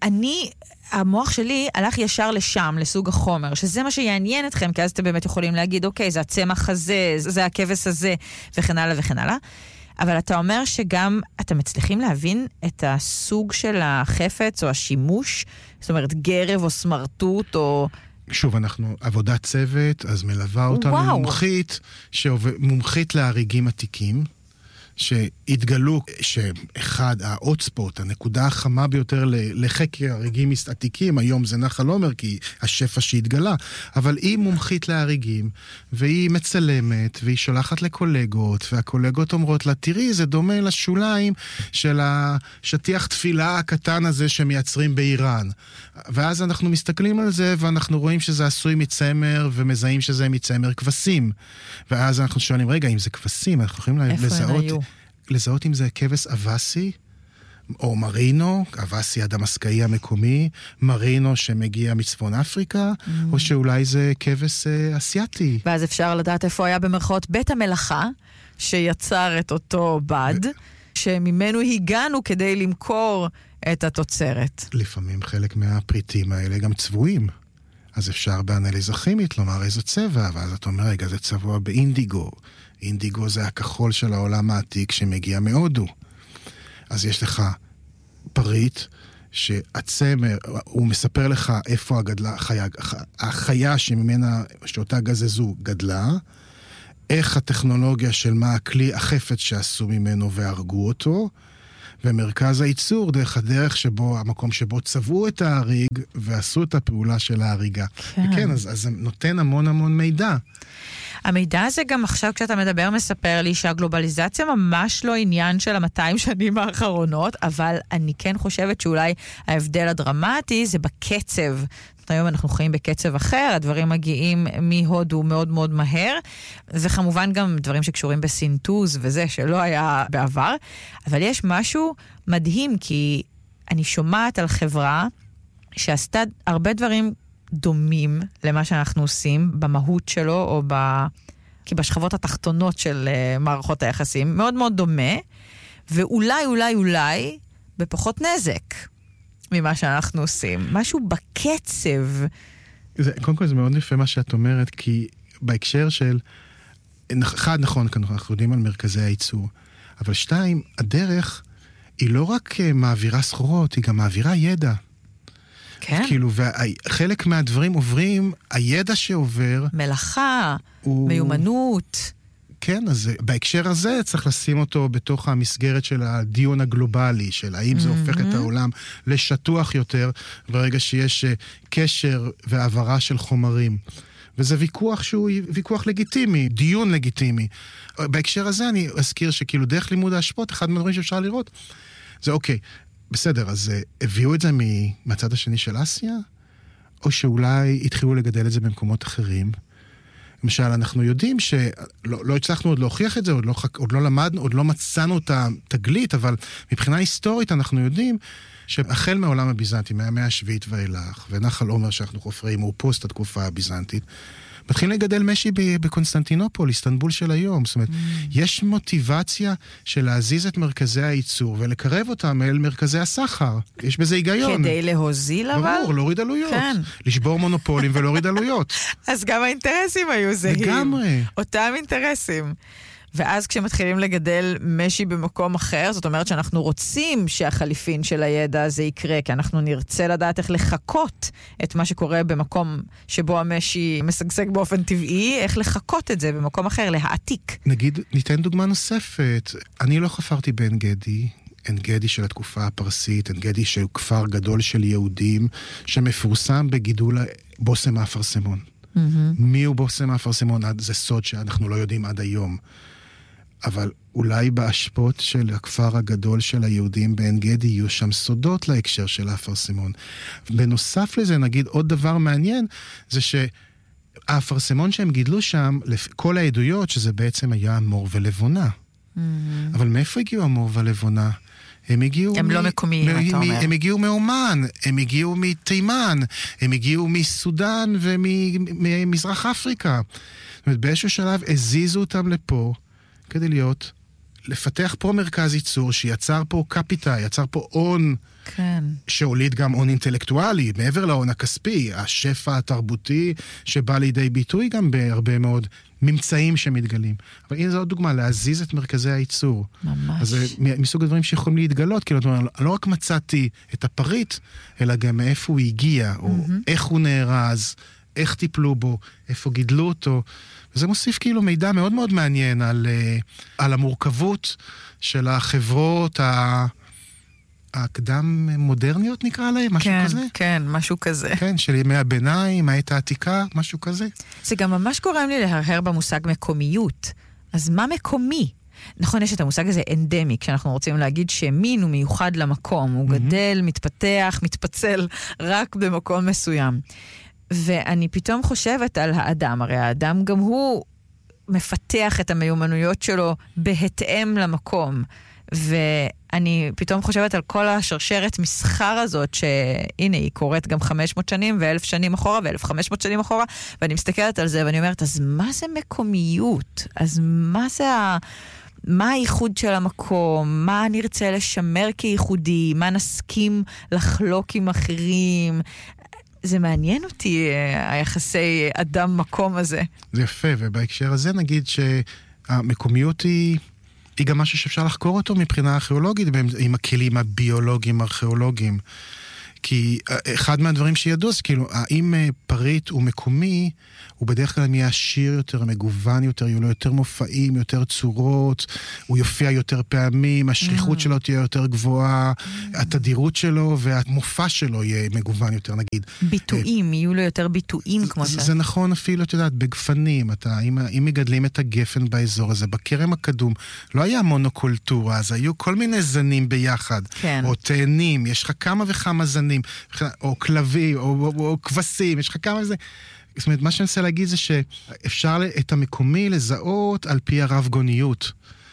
Speaker 2: המוח שלי הלך ישר לשם, לסוג החומר, שזה מה שיעניין אתכם, כי אז אתם באמת יכולים להגיד, אוקיי, זה הצמח הזה, זה הכבש הזה, וכן הלאה וכן הלאה. אבל אתה אומר שגם אתם מצליחים להבין את הסוג של החפץ או השימוש, זאת אומרת, גרב או סמרטוט או...
Speaker 1: שוב, אנחנו עבודת צוות, אז מלווה אותנו מומחית לאריגים עתיקים, שהתגלו שאחד, האוטספוט, הנקודה החמה ביותר לחקר אריגים עתיקים, היום זה נחל עומר, כי השפע שהתגלה, אבל היא מומחית לאריגים, והיא מצלמת, והיא שולחת לקולגות, והקולגות אומרות לה, תראי, זה דומה לשוליים של השטיח תפילה הקטן הזה שמייצרים באיראן. ואז אנחנו מסתכלים על זה, ואנחנו רואים שזה עשוי מצמר, ומזהים שזה מצמר כבשים. ואז אנחנו שואלים, רגע, אם זה כבשים, אנחנו יכולים לזהות אם זה כבש אבסי, או מרינו, אבסי הדמסקאי המקומי, מרינו שמגיע מצפון אפריקה, או שאולי זה כבש אסיאתי.
Speaker 2: ואז אפשר לדעת איפה היה במרכאות בית המלאכה, שיצר את אותו בד, שממנו הגענו כדי למכור את התוצרת.
Speaker 1: לפעמים חלק מהפריטים האלה גם צבועים. אז אפשר באנליזה כימית לומר איזה צבע, ואז אתה אומר, רגע, זה צבוע באינדיגו. אינדיגו זה הכחול של העולם העתיק שמגיע מהודו. אז יש לך פריט שהצמר, הוא מספר לך איפה הגדלה, החיה שממנה, שאותה גזזו גדלה, איך הטכנולוגיה של מה הכלי החפץ שעשו ממנו והרגו אותו, ומרכז הייצור דרך הדרך שבו, המקום שבו צבעו את ההריג ועשו את הפעולה של ההריגה. כן. וכן, אז זה נותן המון המון מידע.
Speaker 2: המידע הזה גם עכשיו כשאתה מדבר מספר לי שהגלובליזציה ממש לא עניין של 200 שנים האחרונות, אבל אני כן חושבת שאולי ההבדל הדרמטי זה בקצב. היום אנחנו חיים בקצב אחר, הדברים מגיעים מהודו מאוד מאוד מהר, וכמובן גם דברים שקשורים בסינטוז וזה שלא היה בעבר, אבל יש משהו מדהים, כי אני שומעת על חברה שעשתה הרבה דברים דומים למה שאנחנו עושים במהות שלו, כי בשכבות התחתונות של מערכות היחסים, מאוד מאוד דומה, ואולי, אולי, אולי, בפחות נזק ממה שאנחנו עושים. משהו בקצב.
Speaker 1: קודם כל זה מאוד יפה מה שאת אומרת, כי בהקשר של, אחד נכון, אנחנו יודעים על מרכזי הייצור, אבל שתיים, הדרך היא לא רק מעבירה סחורות, היא גם מעבירה ידע.
Speaker 2: כן.
Speaker 1: כאילו, וחלק מהדברים עוברים, הידע שעובר...
Speaker 2: מלאכה, מיומנות.
Speaker 1: כן, אז בהקשר הזה צריך לשים אותו בתוך המסגרת של הדיון הגלובלי, של האם זה הופך את העולם לשטוח יותר, ברגע שיש קשר והעברה של חומרים. וזה ויכוח שהוא ויכוח לגיטימי, דיון לגיטימי. בהקשר הזה אני אזכיר שכאילו דרך לימוד ההשפעות, אחד מהדברים שאפשר לראות, זה אוקיי, בסדר, אז הביאו את זה מהצד השני של אסיה, או שאולי התחילו לגדל את זה במקומות אחרים. למשל, אנחנו יודעים שלא הצלחנו עוד להוכיח את זה, עוד לא למדנו, עוד לא מצאנו את התגלית, אבל מבחינה היסטורית אנחנו יודעים שהחל מהעולם הביזנטי, מהמאה השביעית ואילך, ונחל עומר שאנחנו חופרים, הוא פוסט התקופה הביזנטית, מתחילים לגדל משי בקונסטנטינופול, איסטנבול של היום. זאת אומרת, יש מוטיבציה של להזיז את מרכזי הייצור ולקרב אותם אל מרכזי הסחר. יש בזה היגיון.
Speaker 2: כדי להוזיל אבל?
Speaker 1: ברור, להוריד עלויות.
Speaker 2: כן.
Speaker 1: לשבור מונופולים ולהוריד עלויות.
Speaker 2: אז גם האינטרסים היו זהים.
Speaker 1: לגמרי.
Speaker 2: אותם אינטרסים. ואז כשמתחילים לגדל משי במקום אחר, זאת אומרת שאנחנו רוצים שהחליפין של הידע הזה יקרה, כי אנחנו נרצה לדעת איך לחכות את מה שקורה במקום שבו המשי משגשג באופן טבעי, איך לחכות את זה במקום אחר, להעתיק.
Speaker 1: נגיד, ניתן דוגמה נוספת. אני לא חפרתי בעין גדי, עין גדי של התקופה הפרסית, עין גדי של כפר גדול של יהודים, שמפורסם בגידול בוסם האפרסמון. מי הוא בוסם האפרסמון? זה סוד שאנחנו לא יודעים עד היום. אבל אולי בהשפעות של הכפר הגדול של היהודים בעין גדי יהיו שם סודות להקשר של האפרסמון. בנוסף לזה, נגיד עוד דבר מעניין, זה שהאפרסמון שהם גידלו שם, כל העדויות שזה בעצם היה אמור ולבונה. אבל מאיפה הגיעו אמור ולבונה?
Speaker 2: הם לא מקומיים, אתה אומר.
Speaker 1: הם הגיעו מאומן, הם הגיעו מתימן, הם הגיעו מסודן וממזרח אפריקה. זאת אומרת, באיזשהו שלב הזיזו אותם לפה, כדי לפתח פה מרכז ייצור שיצר פה קפיטה, יצר פה הון,
Speaker 2: כן.
Speaker 1: שהוליד גם הון אינטלקטואלי, מעבר להון הכספי, השפע התרבותי שבא לידי ביטוי גם בהרבה מאוד ממצאים שמתגלים. אבל הנה זו עוד דוגמה, להזיז את מרכזי הייצור.
Speaker 2: ממש.
Speaker 1: אז זה מסוג הדברים שיכולים להתגלות, כאילו, לא רק מצאתי את הפריט, אלא גם מאיפה הוא הגיע, או איך הוא נארז, איך טיפלו בו, איפה גידלו אותו. וזה מוסיף כאילו מידע מאוד מאוד מעניין על המורכבות של החברות הקדם מודרניות נקרא להם, משהו
Speaker 2: כן,
Speaker 1: כזה.
Speaker 2: כן, משהו כזה.
Speaker 1: כן, של ימי הביניים, העת העתיקה, משהו כזה.
Speaker 2: זה גם ממש גורם לי להרהר במושג מקומיות. אז מה מקומי? נכון, יש את המושג הזה אנדמי, כשאנחנו רוצים להגיד שמין הוא מיוחד למקום, הוא גדל, מתפתח, מתפצל רק במקום מסוים. ואני פתאום חושבת על האדם, הרי האדם גם הוא מפתח את המיומנויות שלו בהתאם למקום. ואני פתאום חושבת על כל השרשרת מסחר הזאת, שהנה היא קורית גם 500 שנים ו1000 שנים אחורה ו1500 שנים אחורה, ואני מסתכלת על זה ואני אומרת, אז מה זה מקומיות? אז מה הייחוד של המקום? מה נרצה לשמר כייחודי? מה נסכים לחלוק עם אחרים? זה מעניין אותי, היחסי אדם-מקום הזה.
Speaker 1: זה יפה, ובהקשר הזה נגיד שהמקומיות היא גם משהו שאפשר לחקור אותו מבחינה ארכיאולוגית, עם הכלים הביולוגיים, ארכיאולוגיים. כי אחד מהדברים שידעו, זה כאילו, האם פריט הוא מקומי, הוא בדרך כלל יהיה עשיר יותר, מגוון יותר, יהיו לו יותר מופעים, יותר צורות, הוא יופיע יותר פעמים, השליחות שלו תהיה יותר גבוהה, התדירות שלו והמופע שלו יהיה מגוון יותר, נגיד.
Speaker 2: ביטויים, יהיו לו יותר ביטויים כמו זה.
Speaker 1: זה נכון אפילו, את יודעת, בגפנים, אם מגדלים את הגפן באזור הזה, בכרם הקדום, לא היה מונוקולטורה, אז היו כל מיני זנים ביחד, או תאנים, יש לך כמה וכמה זנים, או כלבים, או כבשים, יש לך כמה וזה. זאת אומרת, מה שאני רוצה להגיד זה שאפשר את המקומי לזהות על פי הרב-גוניות.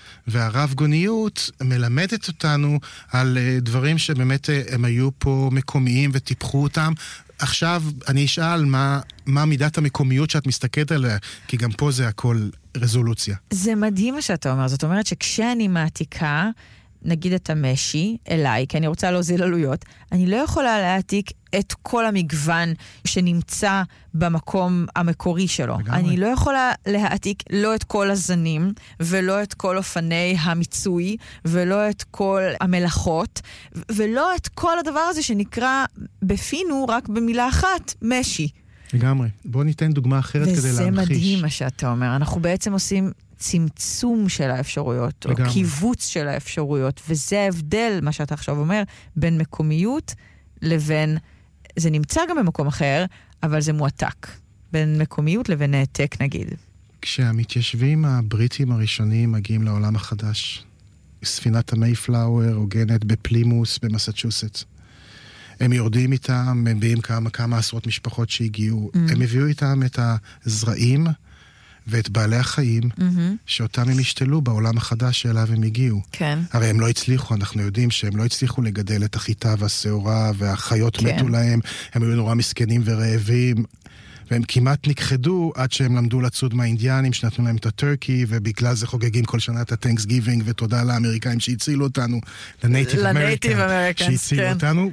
Speaker 1: והרב-גוניות מלמדת אותנו על דברים שבאמת הם היו פה מקומיים וטיפחו אותם. עכשיו אני אשאל מה מידת המקומיות שאת מסתכלת עליה, כי גם פה זה הכל רזולוציה.
Speaker 2: זה מדהים מה שאתה אומר. זאת אומרת שכשאני מעתיקה, נגיד את המשי אליי, כי אני רוצה להוזיל עלויות, אני לא יכולה להעתיק את כל המגוון שנמצא במקום המקורי שלו. לגמרי. אני לא יכולה להעתיק לא את כל הזנים, ולא את כל אופני המיצוי, ולא את כל המלאכות, ולא את כל הדבר הזה שנקרא בפינו רק במילה אחת, משי.
Speaker 1: לגמרי. בוא ניתן דוגמה אחרת כדי להמחיש.
Speaker 2: וזה מדהים מה שאתה אומר. אנחנו בעצם עושים צמצום של האפשרויות,
Speaker 1: לגמרי.
Speaker 2: או קיבוץ של האפשרויות, וזה ההבדל, מה שאתה עכשיו אומר, בין מקומיות לבין, זה נמצא גם במקום אחר, אבל זה מועתק. בין מקומיות לבין העתק, נגיד.
Speaker 1: כשהמתיישבים הבריטים הראשונים מגיעים לעולם החדש, ספינת המייפלאואר עוגנת בפלימוס במסצ'וסטס. הם יורדים איתם, הם מביאים כמה עשרות משפחות שהגיעו. הם הביאו איתם את הזרעים ואת בעלי החיים, שאותם הם השתלו בעולם החדש שאליו הם הגיעו.
Speaker 2: כן.
Speaker 1: הרי הם לא הצליחו, אנחנו יודעים שהם לא הצליחו לגדל את החיטה והשעורה, והחיות מתו להם, הם היו נורא מסכנים ורעבים, והם כמעט נכחדו עד שהם למדו לצוד מהאינדיאנים, שנתנו להם את הטורקי, ובגלל זה חוגגים כל שנה את ה-Thanksgiving, ותודה לאמריקאים שהצילו אותנו, לנייטיב אמריקאים שהצילו אותנו.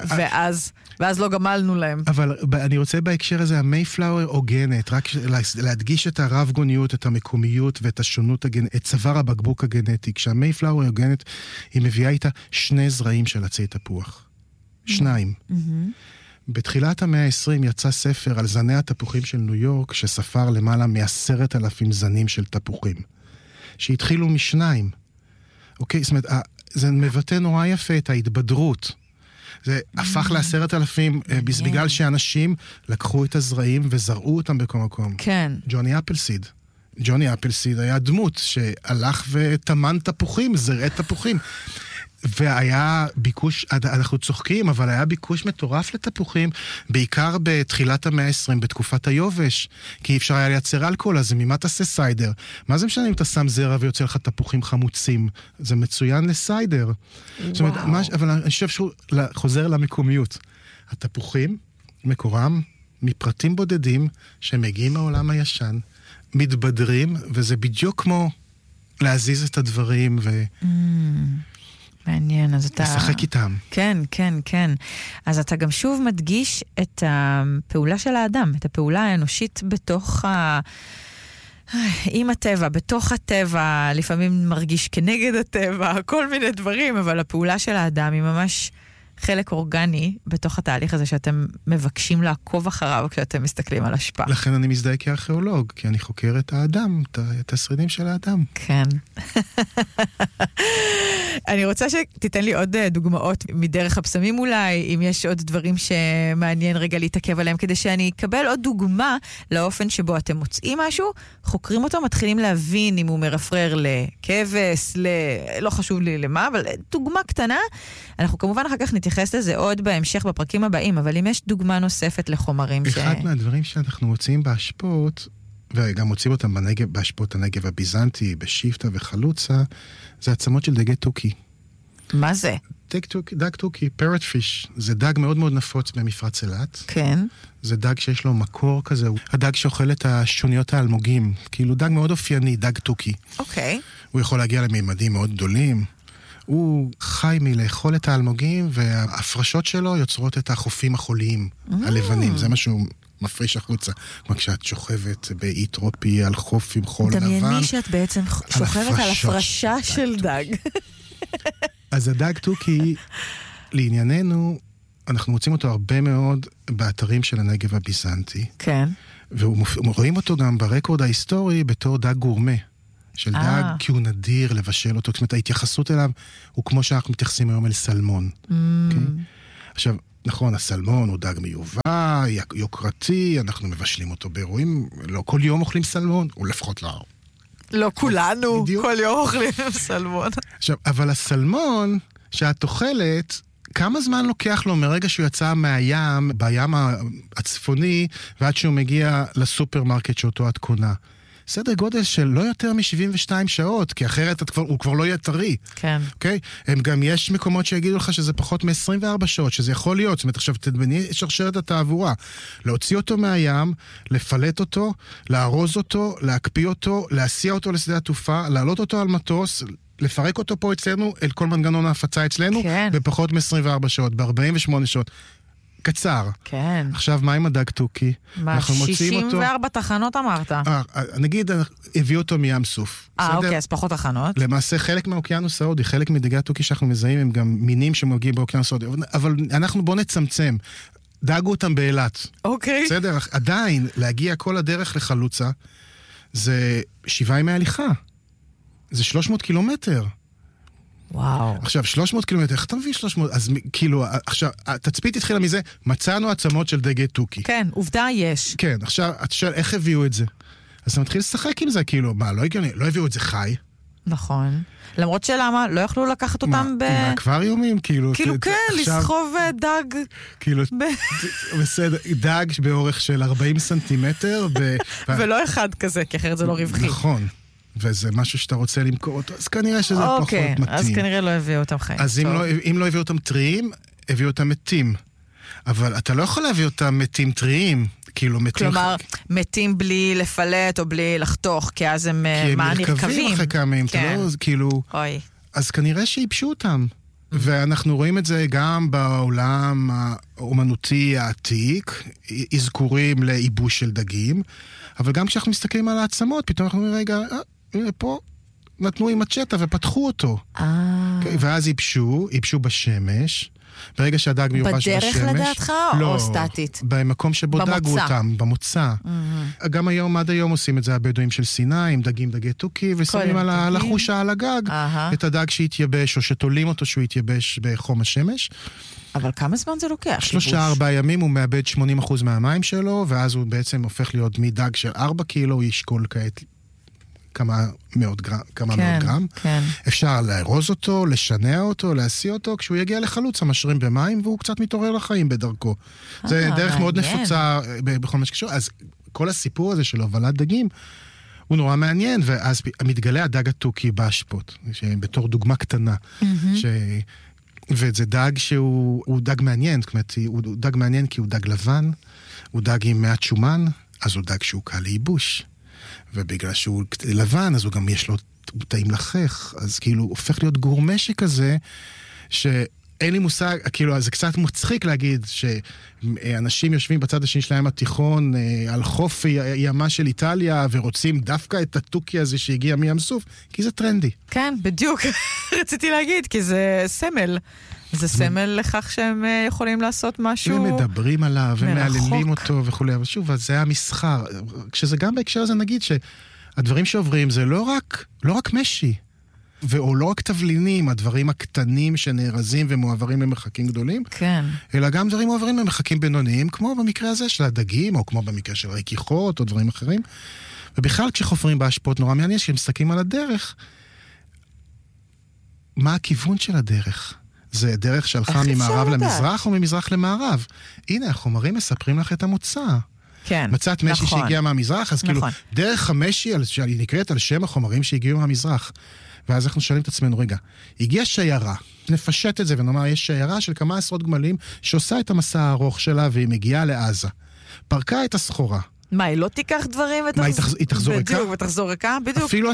Speaker 2: ואז לא גמלנו להם.
Speaker 1: אבל אני רוצה בהקשר הזה, המייפלאואר עוגנת, רק להדגיש את הרב-גוניות, את המקומיות ואת השונות, את צוואר הבקבוק הגנטי. כשהמייפלאואר עוגנת, היא מביאה איתה 2 זרעים של עצי תפוח. 2. בתחילת המאה ה-20 יצא ספר על זני התפוחים של ניו יורק, שספר למעלה מ10,000 זנים של תפוחים, שהתחילו מ2. אוקיי? זאת אומרת, זה מבטא נורא יפה את ההתבדרות. זה הפך ל10,000 בגלל שאנשים לקחו את הזרעים וזרעו אותם בכל מקום.
Speaker 2: כן.
Speaker 1: ג'וני אפלסיד היה דמות שהלך ותמן תפוחים, זרעי תפוחים. והיה ביקוש, אנחנו צוחקים, אבל היה ביקוש מטורף לתפוחים, בעיקר בתחילת המאה ה-20, בתקופת היובש, כי אפשר היה לייצר אלכוהול, אז ממה תעשה סיידר? מה זה משנה אם אתה שם זרע ויוצא לך תפוחים חמוצים? זה מצוין לסיידר. זאת אומרת, אבל אני חושב שהוא חוזר למקומיות. התפוחים, מקורם, מפרטים בודדים, שמגיעים מהעולם הישן, מתבדרים, וזה בדיוק כמו להזיז את הדברים
Speaker 2: מעניין, אז אתה...
Speaker 1: לשחק איתם.
Speaker 2: כן, כן, כן. אז אתה גם שוב מדגיש את הפעולה של האדם, את הפעולה האנושית בתוך עם הטבע, בתוך הטבע, לפעמים מרגיש כנגד הטבע, כל מיני דברים, אבל הפעולה של האדם היא ממש חלק אורגני בתוך התהליך הזה שאתם מבקשים לעקוב אחריו כשאתם מסתכלים על השפעה.
Speaker 1: לכן אני מזדהה כארכיאולוג, כי אני חוקר את האדם, את השרידים של האדם.
Speaker 2: כן. אני רוצה שתיתן לי עוד דוגמאות מדרך הפסמים אולי, אם יש עוד דברים שמעניין רגע להתעכב עליהם, כדי שאני אקבל עוד דוגמה לאופן שבו אתם מוצאים משהו, חוקרים אותו, מתחילים להבין אם הוא מרפרר לכבש, לא חשוב לי למה, אבל דוגמה קטנה. אנחנו כמובן אחר כך נתייחס לזה עוד בהמשך בפרקים הבאים, אבל אם יש דוגמה נוספת לחומרים
Speaker 1: אחד מהדברים שאנחנו מוצאים בהשפעות, וגם מוצאים אותם בהשפעות הנגב הביזנטי, בשיפטה וחלוצה, זה עצמות של דגי תוכי.
Speaker 2: מה זה?
Speaker 1: דג תוכי, parrot fish, זה דג מאוד מאוד נפוץ במפרץ אילת.
Speaker 2: כן.
Speaker 1: זה דג שיש לו מקור כזה, הדג שאוכל את השוניות האלמוגים, כאילו דג מאוד אופייני, דג תוכי.
Speaker 2: אוקיי.
Speaker 1: הוא יכול להגיע לממדים מאוד גדולים, הוא חי מלאכול את האלמוגים, וההפרשות שלו יוצרות את החופים החוליים, הלבנים. זה משהו מפריש החוצה. כמו כשאת שוכבת באי טרופי על חוף עם חול לבן.
Speaker 2: דמייני שאת בעצם שוכבת על הפרשה של דג.
Speaker 1: אז הדג טוקי, לענייננו, אנחנו מוצאים אותו הרבה מאוד באתרים של הנגב הביזנטי.
Speaker 2: כן.
Speaker 1: ורואים אותו גם ברקורד ההיסטורי בתור דג גורמה. של דג, כי הוא נדיר לבשל אותו. זאת אומרת, ההתייחסות אליו הוא כמו שאנחנו מתייחסים היום אל סלמון. עכשיו, נכון, הסלמון הוא דג מיובא, יוקרתי, אנחנו מבשלים אותו באירועים, לא כל יום אוכלים סלמון, או לפחות לא.
Speaker 2: לא כולנו, כל יום אוכלים סלמון.
Speaker 1: עכשיו, אבל הסלמון שאת אוכלת, כמה זמן לוקח לו מרגע שהוא יצא מהים, בים הצפוני, ועד שהוא מגיע לסופרמרקט שאותו את קונה? סדר גודל של לא יותר מ-72 שעות, כי אחרת הוא כבר לא יהיה טרי.
Speaker 2: כן.
Speaker 1: אוקיי? הם גם יש מקומות שיגידו לך שזה פחות מ-24 שעות, שזה יכול להיות. זאת אומרת, עכשיו תדמני שרשרת התעבורה. להוציא אותו מהים, לפלט אותו, לארוז אותו, להקפיא אותו, להסיע אותו לשדה התעופה, להעלות אותו על מטוס, לפרק אותו פה אצלנו, אל כל מנגנון ההפצה אצלנו,
Speaker 2: כן.
Speaker 1: בפחות מ-24 שעות, ב-48 שעות. קצר.
Speaker 2: כן.
Speaker 1: עכשיו, מה עם הדג טוקי?
Speaker 2: מה, 64 תחנות אמרת?
Speaker 1: נגיד, הביאו אותו מים סוף.
Speaker 2: אוקיי, אז פחות תחנות.
Speaker 1: למעשה, חלק מהאוקיינוס ההודי, חלק מדגי הטוקי שאנחנו מזהים, הם גם מינים שמגיעים באוקיינוס ההודי. אבל אנחנו בוא נצמצם. דאגו אותם באילת.
Speaker 2: אוקיי.
Speaker 1: בסדר, עדיין, להגיע כל הדרך לחלוצה, זה 7 ימי הליכה. זה 300 קילומטר.
Speaker 2: וואו.
Speaker 1: עכשיו, 300 קילומטר, איך אתה מביא 300? אז כאילו, עכשיו, התצפית התחילה מזה, מצאנו עצמות של דגי טוקי.
Speaker 2: כן, עובדה יש.
Speaker 1: כן, עכשיו, אתה שואל, איך הביאו את זה? אז אתה מתחיל לשחק עם זה, כאילו, מה, לא הגיוני, לא הביאו את זה חי?
Speaker 2: נכון. למרות שלמה, לא יכלו לקחת אותם
Speaker 1: מהאקווריומים, כאילו...
Speaker 2: כאילו, כן, לסחוב דג.
Speaker 1: כאילו, בסדר, דג באורך של 40 סנטימטר.
Speaker 2: ולא אחד כזה, כי אחרת זה לא רווחי.
Speaker 1: נכון. וזה משהו שאתה רוצה למכור אותו, אז כנראה שזה פחות מתאים.
Speaker 2: אוקיי, אז כנראה לא הביאו אותם חיים.
Speaker 1: אז אם לא הביאו אותם טריים, הביאו אותם מתים. אבל אתה לא יכול להביא אותם מתים טריים.
Speaker 2: כלומר, מתים בלי לפלט או בלי לחתוך, כי אז הם נרכבים.
Speaker 1: כי הם נרכבים אחרי כמה ימים, כאילו...
Speaker 2: אוי.
Speaker 1: אז כנראה שיבשו אותם. ואנחנו רואים את זה גם בעולם האומנותי העתיק, אזכורים לאיבוש של דגים, אבל גם כשאנחנו מסתכלים על העצמות, פתאום אנחנו אומרים, רגע, פה נתנו עם מצ'טה ופתחו אותו. ואז ייבשו בשמש, ברגע שהדג מיובש בשמש...
Speaker 2: בדרך לדעתך או סטטית?
Speaker 1: במקום שבו דגו אותם, במוצא. גם היום, עד היום עושים את זה הבדואים של סיני, עם דגי טוקי, ושמים על החושה על הגג את הדג שהתייבש, או שתולים אותו שהוא התייבש בחום השמש.
Speaker 2: אבל כמה זמן זה לוקח?
Speaker 1: 3-4 ימים הוא מאבד 80% מהמים שלו, ואז הוא בעצם הופך להיות מדג של 4 קילו, הוא ישקול כעת כמה מאות גרם.
Speaker 2: כן.
Speaker 1: אפשר לארוז אותו, לשנע אותו, להסיע אותו, כשהוא יגיע לחלוץ, המשרים במים, והוא קצת מתעורר לחיים בדרכו. זה דרך מאוד נפוצה בכל מה שקשור. אז כל הסיפור הזה של הובלת דגים, הוא נורא מעניין, ואז מתגלה הדג הטוקי באשפות, בתור דוגמה קטנה, וזה דג שהוא דג מעניין, זאת אומרת, הוא דג מעניין כי הוא דג לבן, הוא דג עם מעט שומן, אז הוא דג שהוא קל לייבוש. ובגלל שהוא לבן, אז הוא גם יש לו טעים לחך, אז כאילו הופך להיות גורמה כזה, שאין לי מושג, כאילו זה קצת מצחיק להגיד שאנשים יושבים בצד השני של הים התיכון, על חוף ימה של איטליה, ורוצים דווקא את הטוקי הזה שהגיע מים סוף, כי זה טרנדי.
Speaker 2: כן, בדיוק. רציתי להגיד, כי זה סמל. זה סמל לכך שהם יכולים לעשות משהו...
Speaker 1: הם מדברים עליו, הם מעללים אותו וכולי, אבל שוב, זה המסחר. כשזה גם בהקשר הזה נגיד שהדברים שעוברים זה לא רק משי, או לא רק תבלינים, הדברים הקטנים שנארזים ומועברים למרחקים גדולים,
Speaker 2: כן.
Speaker 1: אלא גם דברים מועברים למרחקים בינוניים, כמו במקרה הזה של הדגים, או כמו במקרה של רכיכות, או דברים אחרים. ובכלל כשחופרים בהשפעות נורא מעניין, כשמסתכלים על הדרך, מה הכיוון של הדרך? זה דרך שהלכה ממערב למזרח או ממזרח למערב. הנה, החומרים מספרים לך את המוצא.
Speaker 2: כן,
Speaker 1: מצאת משי שהגיע מהמזרח, אז כאילו, דרך המשי, שהיא נקראת על שם החומרים שהגיעו מהמזרח. ואז אנחנו שואלים את עצמנו, רגע, הגיעה שיירה, נפשט את זה ונאמר, יש שיירה של כמה עשרות גמלים שעושה את המסע הארוך שלה והיא מגיעה לעזה. פרקה את הסחורה.
Speaker 2: מה, היא לא תיקח דברים
Speaker 1: היא תחזור ריקה?
Speaker 2: בדיוק, ותחזור ריקה, בדיוק.
Speaker 1: אפילו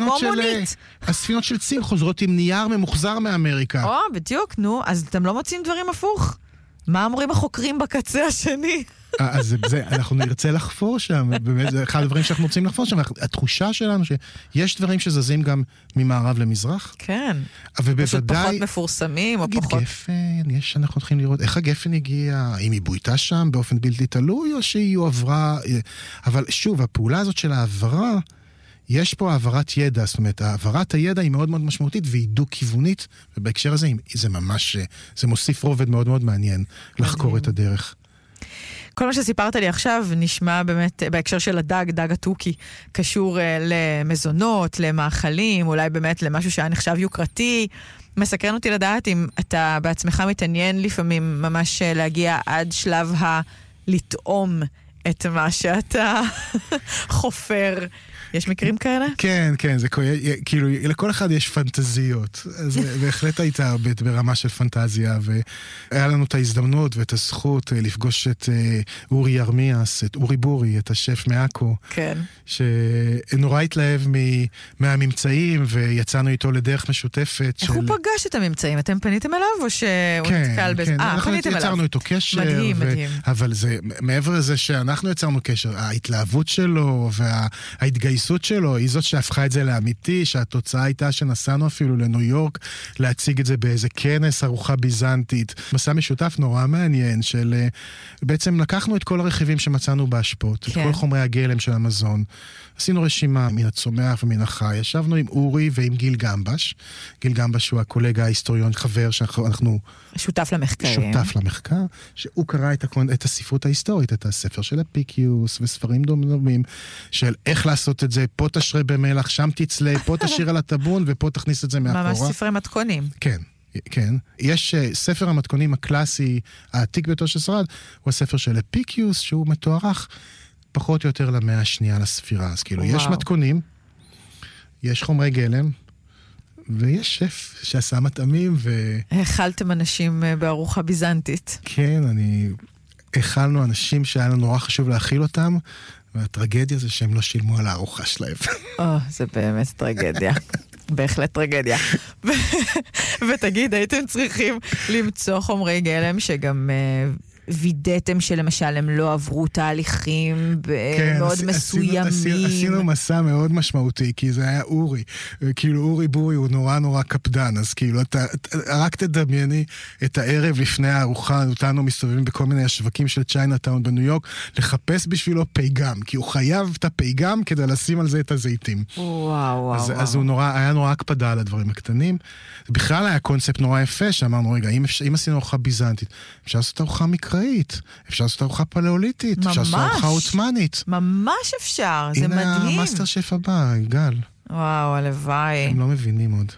Speaker 1: הספינות של צים חוזרות עם נייר ממוחזר מאמריקה.
Speaker 2: בדיוק, נו, אז אתם לא מוצאים דברים הפוך? מה אמורים החוקרים בקצה השני?
Speaker 1: אז אנחנו נרצה לחפור שם, באמת, זה אחד הדברים שאנחנו רוצים לחפור שם, התחושה שלנו שיש דברים שזזים גם ממערב למזרח.
Speaker 2: כן.
Speaker 1: ובוודאי...
Speaker 2: פשוט פחות מפורסמים, או פחות...
Speaker 1: גפן, אנחנו צריכים לראות איך הגפן הגיע, האם היא בויתה שם באופן בלתי תלוי, או שהיא עברה... אבל שוב, הפעולה הזאת של העברה, יש פה העברת ידע, זאת אומרת, העברת הידע היא מאוד מאוד משמעותית, והיא דו-כיוונית, ובהקשר הזה זה ממש, זה מוסיף רובד מאוד מאוד מעניין לחקור את הדרך.
Speaker 2: כל מה שסיפרת לי עכשיו נשמע באמת בהקשר של דג הטוקי, קשור למזונות, למאכלים, אולי באמת למשהו שהיה נחשב יוקרתי. מסקרן אותי לדעת אם אתה בעצמך מתעניין לפעמים ממש להגיע עד שלב לטעום את מה שאתה חופר. יש מקרים כאלה?
Speaker 1: כן, זה כאילו, לכל אחד יש פנטזיות. אז בהחלט הייתה ברמה של פנטזיה, והיה לנו את ההזדמנות ואת הזכות לפגוש את אורי ירמיאס, את אורי בורי, את השף מעכו.
Speaker 2: כן.
Speaker 1: שנורא התלהב מהממצאים, ויצאנו איתו לדרך משותפת.
Speaker 2: איך הוא פגש את הממצאים? אתם פניתם אליו, או שהוא נתקל בזה?
Speaker 1: כן, אנחנו יצרנו איתו קשר.
Speaker 2: מדהים.
Speaker 1: אבל זה, מעבר לזה שאנחנו יצרנו קשר, ההתלהבות שלו וההתגייסות שלו, היא זאת שהפכה את זה לאמיתי, שהתוצאה הייתה שנסענו אפילו לניו יורק, להציג את זה באיזה כנס, ארוחה ביזנטית. מסע משותף נורא מעניין, של בעצם לקחנו את כל הרכיבים שמצאנו בהשפות, את כל חומרי הגלם של המזון, עשינו רשימה מן הצומח ומן החי, ישבנו עם אורי ועם גיל גמבש. גיל גמבש הוא הקולגה ההיסטוריון, חבר שאנחנו...
Speaker 2: שותף
Speaker 1: למחקר, שהוא קרא את הספרות ההיסטורית, את הספר של אפיקיוס וספרים דומים, של איך לעשות את זה, פה תשרה במלח, שם תצלה, פה תשאיר על הטבון ופה תכניס את זה מאחורה.
Speaker 2: ממש ספרי מתכונים.
Speaker 1: כן. יש ספר המתכונים הקלאסי, העתיק ביותר של שרד, הוא הספר של אפיקיוס, שהוא מתוארך פחות או יותר למאה השנייה לספירה. אז כאילו, יש מתכונים, יש חומרי גלם, ויש שף שעשה מטעמים
Speaker 2: האכלתם אנשים בארוחה ביזנטית.
Speaker 1: כן, האכלנו אנשים שהיה לנו נורא חשוב להאכיל אותם, והטרגדיה זה שהם לא שילמו על הארוחה שלהם.
Speaker 2: זה באמת טרגדיה. בהחלט טרגדיה. ותגיד, הייתם צריכים למצוא חומרי גלם שגם... וידאתם שלמשל הם לא עברו תהליכים מאוד מסוימים.
Speaker 1: עשינו מסע מאוד משמעותי, כי זה היה אורי. כאילו אורי בורי הוא נורא קפדן, אז כאילו רק תדמייני את הערב לפני הארוחה, אותנו מסתובבים בכל מיני השווקים של צ'יינאטאון בניו יורק, לחפש בשבילו פייגם, כי הוא חייב את הפייגם כדי לשים על זה את הזיתים. אז הוא היה נורא הקפדה על הדברים הקטנים. בכלל היה קונספט נורא יפה, שאמרנו, רגע, אם עשינו ארוחה ביזנטית, אפשר לעשות ארוחה מקראית, אפשר לעשות ארוחה פלאוליטית, אפשר לעשות ארוחה עות'מאנית.
Speaker 2: ממש אפשר, זה מדהים.
Speaker 1: הנה המאסטר שף הבא, גל.
Speaker 2: וואו, הלוואי.
Speaker 1: הם לא מבינים עוד.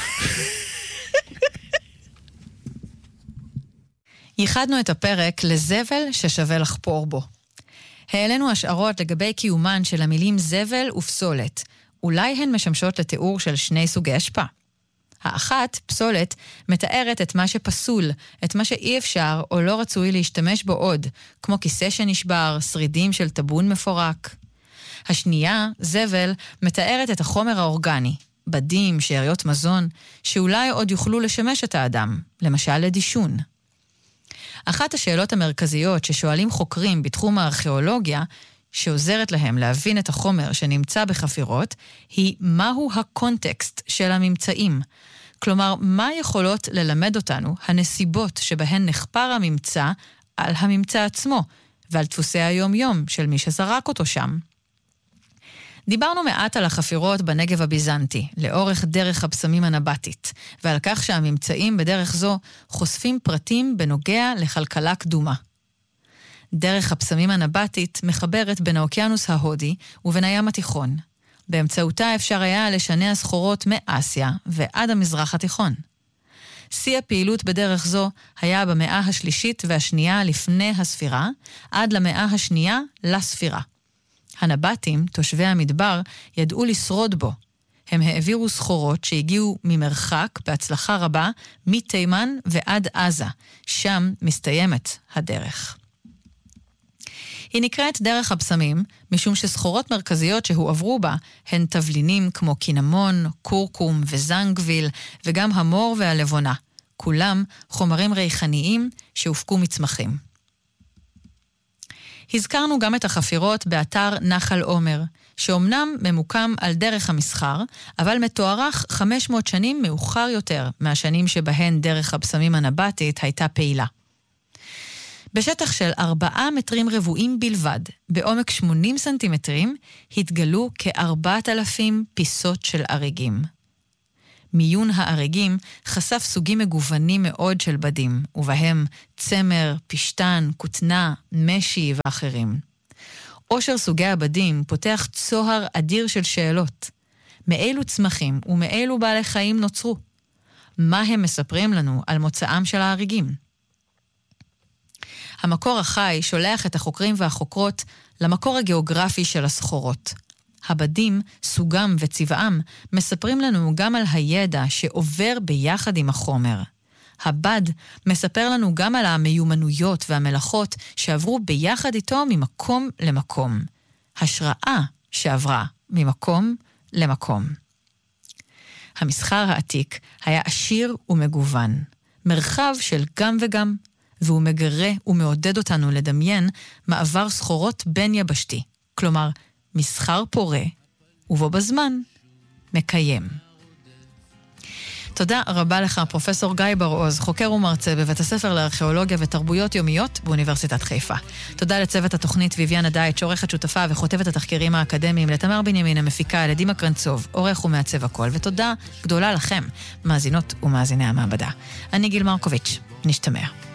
Speaker 2: ייחדנו את הפרק לזבל ששווה לחפור בו. העלינו השערות לגבי קיומן של המילים זבל ופסולת. אולי הן משמשות לתיאור של שני סוגי השפעה. האחת, פסולת, מתארת את מה שפסול, את מה שאי אפשר או לא רצוי להשתמש בו עוד, כמו כיסא שנשבר, שרידים של טבון מפורק. השנייה, זבל, מתארת את החומר האורגני, בדים, שאריות מזון, שאולי עוד יוכלו לשמש את האדם, למשל לדישון. אחת השאלות המרכזיות ששואלים חוקרים בתחום הארכיאולוגיה, שעוזרת להם להבין את החומר שנמצא בחפירות, היא מהו הקונטקסט של הממצאים. כלומר, מה יכולות ללמד אותנו הנסיבות שבהן נחפר הממצא על הממצא עצמו, ועל דפוסי היום-יום של מי שזרק אותו שם. דיברנו מעט על החפירות בנגב הביזנטי, לאורך דרך הבשמים הנבטית, ועל כך שהממצאים בדרך זו חושפים פרטים בנוגע לכלכלה קדומה. דרך הבשמים הנבטית מחברת בין האוקיינוס ההודי ובין הים התיכון. באמצעותה אפשר היה לשנע סחורות מאסיה ועד המזרח התיכון. שיא הפעילות בדרך זו היה במאה השלישית והשנייה לפני הספירה, עד למאה השנייה לספירה. הנבטים, תושבי המדבר, ידעו לשרוד בו. הם העבירו סחורות שהגיעו ממרחק בהצלחה רבה מתימן ועד עזה. שם מסתיימת הדרך. היא נקראת דרך הבשמים, משום שסחורות מרכזיות שהועברו בה הן תבלינים כמו קינמון, קורקום וזנגוויל, וגם המור והלבונה. כולם חומרים ריחניים שהופקו מצמחים. הזכרנו גם את החפירות באתר נחל עומר, שאומנם ממוקם על דרך המסחר, אבל מתוארך 500 שנים מאוחר יותר מהשנים שבהן דרך הבשמים הנבטית הייתה פעילה. בשטח של 4 מטרים רבועים בלבד, בעומק 80 סנטימטרים, התגלו כ4,000 פיסות של אריגים. מיון האריגים חשף סוגים מגוונים מאוד של בדים, ובהם צמר, פשטן, כותנה, משי ואחרים. עושר סוגי הבדים פותח צוהר אדיר של שאלות. מאילו צמחים ומאילו בעלי חיים נוצרו? מה הם מספרים לנו על מוצאם של האריגים? המקור החי שולח את החוקרים והחוקרות למקור הגיאוגרפי של הסחורות. הבדים, סוגם וצבעם מספרים לנו גם על הידע שעובר ביחד עם החומר. הבד מספר לנו גם על המיומנויות והמלאכות שעברו ביחד איתו ממקום למקום. השראה שעברה ממקום למקום. המסחר העתיק היה עשיר ומגוון, מרחב של גם וגם, והוא מגרה ומעודד אותנו לדמיין מעבר סחורות בין יבשתי, כלומר מסחר פורה ובו בזמן מקיים. תודה רבה לך, פרופסור גיא בר-עוז, חוקר ומרצה בבית הספר לארכיאולוגיה ותרבויות יומיות באוניברסיטת חיפה. תודה לצוות התוכנית ויביאנה דייט, שעורכת שותפה וכותבת התחקירים האקדמיים, לתמר בנימין המפיקה, לדימה קרנצוב, עורך ומעצב הכל, ותודה גדולה לכם, מאזינות ומאזיני המעבדה. אני גיל מרקוביץ', נשתמע.